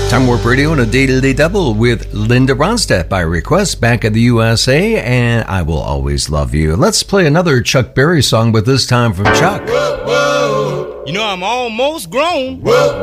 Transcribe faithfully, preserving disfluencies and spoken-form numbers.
Time Warp Radio and a Day-to-Day Double with Linda Ronstadt by request back in the U S A, and I Will Always Love You. Let's play another Chuck Berry song, but this time from Chuck. Whoa, whoa. You know I'm almost grown. Whoa,